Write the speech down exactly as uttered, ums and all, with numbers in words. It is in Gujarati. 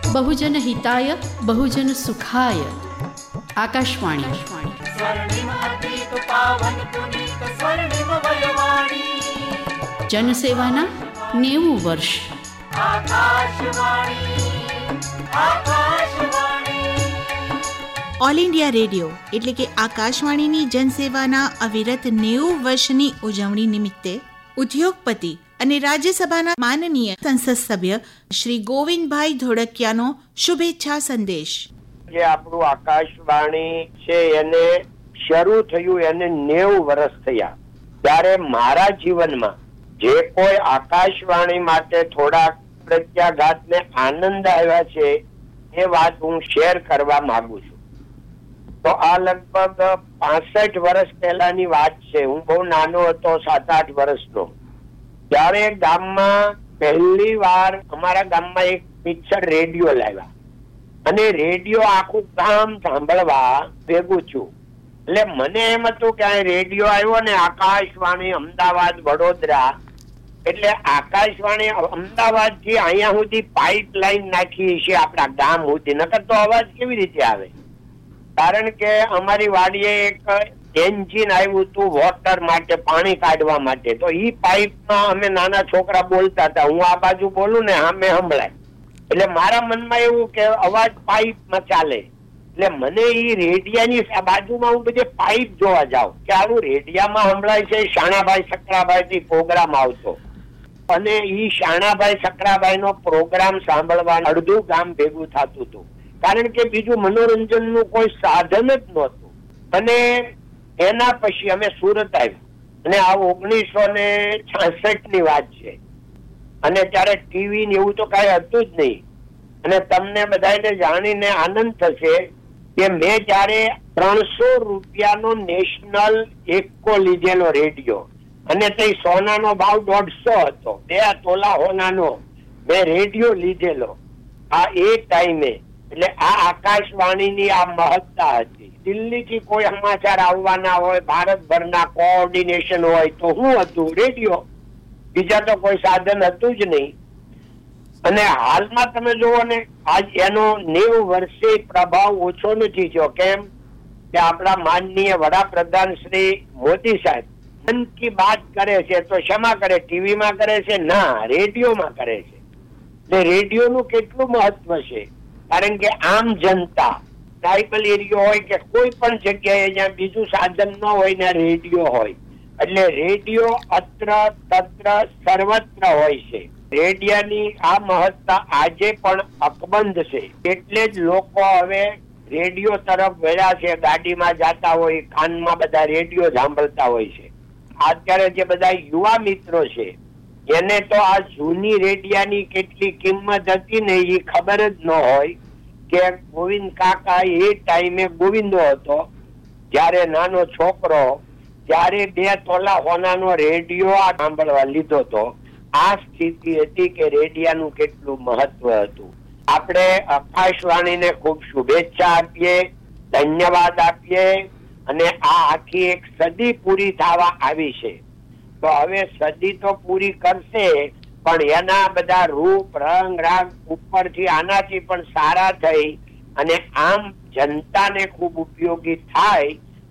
બહુજન હિતાય બહુજન સુખાય. આકાશવાણી. જનસેવાના નેવું વર્ષ. ઓલ ઇન્ડિયા રેડિયો એટલે કે આકાશવાણીની જનસેવાના અવિરત નેવું વર્ષની ઉજવણી નિમિત્તે ઉદ્યોગપતિ અને રાજ્યસભાના માનનીય સંસદ સભ્ય શ્રી ગોવિંદભાઈ ધોળકિયાનો શુભેચ્છા સંદેશ. જે આપણું આકાશવાણી છે એને શરૂ થયું એને નેવું વર્ષ થયા. ત્યારે મારા જીવનમાં જે કોઈ આકાશવાણી માટે થોડા પ્રત્યાઘાત ને આનંદ આવ્યા છે એ વાત હું શેર કરવા માંગુ છું. તો આ લગભગ પાસઠ વર્ષ પહેલાની વાત છે. હું બહુ નાનો હતો, સાત આઠ વર્ષનો. ત્યારે ગામમાં પહેલી વાર અમારા ગામમાં એક પિક્ચર રેડિયો લાવ્યા અને રેડિયો આખું ગામ સાંભળવા ભેગું છું. એટલે મને એમ હતું કે આ રેડિયો આવ્યો ને આકાશવાણી અમદાવાદ વડોદરા, એટલે આકાશવાણી અમદાવાદ થી અહીંયા સુધી પાઇપ લાઈન નાખી છે આપણા ગામ સુધી, નકર તો અવાજ કેવી રીતે આવે? કારણ કે અમારી વાડીએ એક એન્જિન આવ્યું હતું વોટર માટે, પાણી કાઢવા માટે. તો ઈ પાઇપમાં અમે નાના છોકરા બોલતા હતા, હું આ બાજુ બોલું ને સામે સંભળાય. એટલે મારા મનમાં એવું કે અવાજ પાઇપમાં ચાલે. એટલે મને ઈ રેડિયાની બાજુમાં હું બધે પાઇપ જોવા જાઉં કે આવું રેડિયામાં સંભળાય છે. શાણાભાઈ સકરાભાઈ થી પ્રોગ્રામ આવતો અને ઈ શાણાભાઈ સકરાભાઈ નો પ્રોગ્રામ સાંભળવા અડધું ગામ ભેગું થતું હતું. કારણ કે બીજું મનોરંજન નું કોઈ સાધન જ નહોતું. અને એના પછી અમે સુરત આવ્યા અને આ ઓગણીસો ને છાસઠ ની વાત છે. અને ત્યારે ટીવી ને એવું તો કઈ હતું જ નહીં. અને તમને બધાને જાણીને આનંદ થશે કે મેં જયારે ત્રણસો રૂપિયાનો નેશનલ એકો લીધેલો રેડિયો, અને તે સોનાનો ભાવ દોઢસો હતો, બે તોલા સોનાનો મેં રેડિયો લીધેલો આ એ ટાઈમે. એટલે આ આકાશવાણીની આ મહત્તા હતી. દિલ્હી થી કોઈ સમાચાર આવવાના હોય, ભારતભરના કોઓર્ડિનેશન હોય તો શું હતું? રેડિયો. બીજા તો કોઈ સાધન હતું જ નહીં. અને હાલમાં તમે જુઓ ને, આજ એનો નેવું વર્ષે પ્રભાવ ઓછો નથી થયો. કેમ કે આપણા માનનીય વડાપ્રધાન શ્રી મોદી સાહેબ મન કી બાત કરે છે તો શેમાં કરે? ટીવીમાં કરે છે? ના, રેડિયોમાં કરે છે. એટલે રેડિયોનું કેટલું મહત્વ છે. કારણ કે આમ જનતા ટ્રાઇબલ એરિયો હોય કે કોઈ પણ જગ્યાએ જ્યાં બીજું સાધન ન હોય ને રેડિયો હોય, એટલે રેડિયો અત્ર તત્ર સર્વત્ર હોય છે. રેડિયાની આ મહત્તા આજે પણ અકબંધ છે. એટલે જ લોકો હવે રેડિયો તરફ વળ્યા છે. ગાડીમાં જતા હોય, કાનમાં બધા રેડિયો સાંભળતા હોય છે. અત્યારે જે બધા યુવા મિત્રો છે એને તો આ જૂની રેડિયાની કેટલી કિંમત હતી ને એ ખબર જ ન હોય કે ગોવિંદ કાકા એ ટાઈમે ગોવિંદો હતો જયારે નાનો છોકરો, ત્યારે બે તોલા સોનાનો રેડિયો આ સાંભળવા લીધો હતો. આ સ્થિતિ હતી કે રેડિયાનું કેટલું મહત્વ હતું. આપણે આકાશવાણીને ખૂબ શુભેચ્છા આપીએ, ધન્યવાદ આપીએ. અને આ આખી એક સદી પૂરી થવા આવી છે. તો હવે સદી તો પૂરી કરશે, પણ એના બધા રૂપ રંગ રાગ ઉપરથી આનાથી પણ સારા થઈ અને આમ જનતાને ખૂબ ઉપયોગી થાય